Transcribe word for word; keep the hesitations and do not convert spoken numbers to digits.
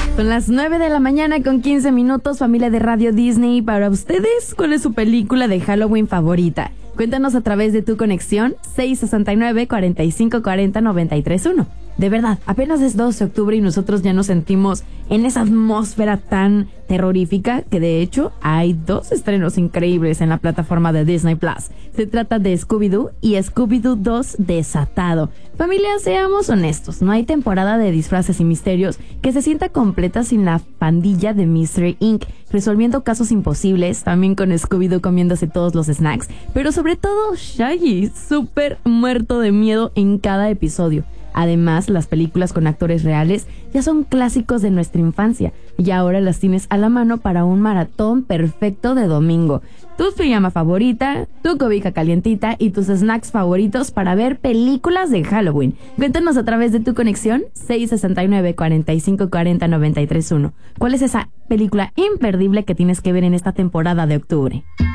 Son las nueve de la mañana con quince minutos, familia de Radio Disney. Para ustedes, ¿cuál es su película de Halloween favorita? Cuéntanos a través de tu conexión seis sesenta y nueve, cuarenta y cinco cuarenta, noventa y tres uno. De verdad, apenas es doce de octubre y nosotros ya nos sentimos en esa atmósfera tan terrorífica que de hecho hay dos estrenos increíbles en la plataforma de Disney Plus. Se trata de Scooby-Doo y Scooby-Doo dos Desatado. Familia, seamos honestos, no hay temporada de disfraces y misterios que se sienta completa sin la pandilla de Mystery incorporated, resolviendo casos imposibles, también con Scooby-Doo comiéndose todos los snacks, pero sobre todo Shaggy, súper muerto de miedo en cada episodio. Además, las películas con actores reales ya son clásicos de nuestra infancia y ahora las tienes a la mano para un maratón perfecto de domingo. Tu pijama favorita, tu cobija calientita y tus snacks favoritos para ver películas de Halloween. Cuéntanos a través de tu conexión seis sesenta y nueve, cuarenta y cinco cuarenta, noventa y tres uno. ¿Cuál es esa película imperdible que tienes que ver en esta temporada de octubre?